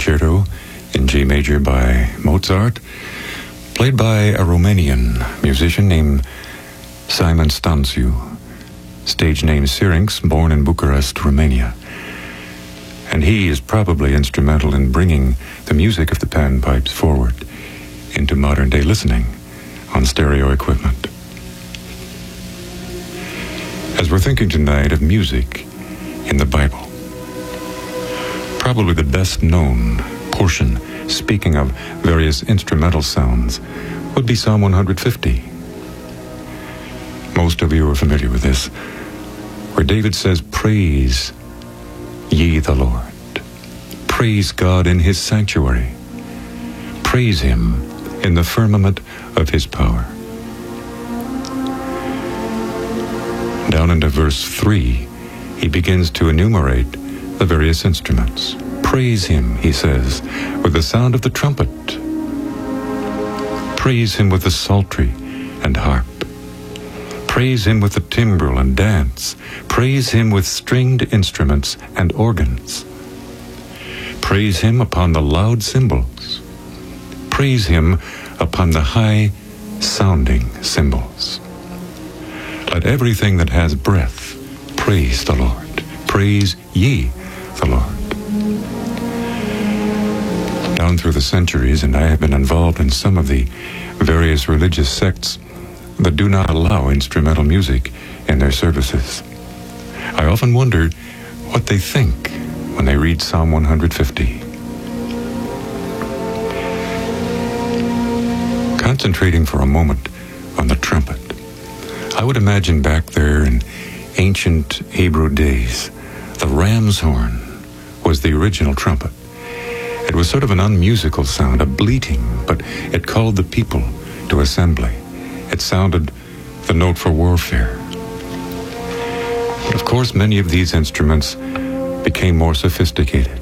Concerto in G major by Mozart, played by a Romanian musician named Simon Stanciu, stage name Syrinx, born in Bucharest, Romania. And he is probably instrumental in bringing the music of the panpipes forward into modern-day listening on stereo equipment. As we're thinking tonight of music in the Bible, probably the best-known portion, speaking of various instrumental sounds, would be Psalm 150. Most of you are familiar with this, where David says, "Praise ye the Lord. Praise God in his sanctuary. Praise him in the firmament of his power." Down into verse 3, he begins to enumerate the various instruments. Praise him, he says, with the sound of the trumpet. Praise him with the psaltery and harp. Praise him with the timbrel and dance. Praise him with stringed instruments and organs. Praise him upon the loud cymbals. Praise him upon the high-sounding cymbals. Let everything that has breath praise the Lord. Praise ye the Lord. Down through the centuries, and I have been involved in some of the various religious sects that do not allow instrumental music in their services, I often wonder what they think when they read Psalm 150. Concentrating for a moment on the trumpet, I would imagine back there in ancient Hebrew days, the ram's horn was the original trumpet. It was sort of an unmusical sound, a bleating, but it called the people to assembly. It sounded the note for warfare. But of course, many of these instruments became more sophisticated.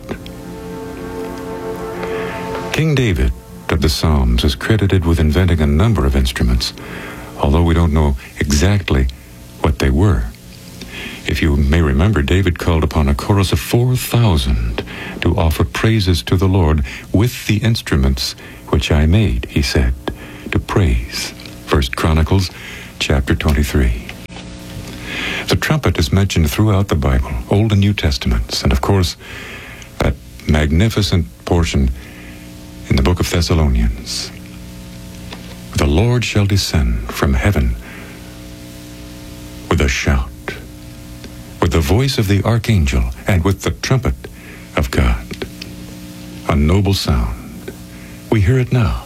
King David of the Psalms is credited with inventing a number of instruments, although we don't know exactly what they were. If you may remember, David called upon a chorus of 4,000 to offer praises to the Lord with the instruments which I made, he said, to praise. 1 Chronicles chapter 23. The trumpet is mentioned throughout the Bible, Old and New Testaments, and of course, that magnificent portion in the book of Thessalonians. The Lord shall descend from heaven with a shout, with the voice of the archangel, and with the trumpet of God. A noble sound. We hear it now.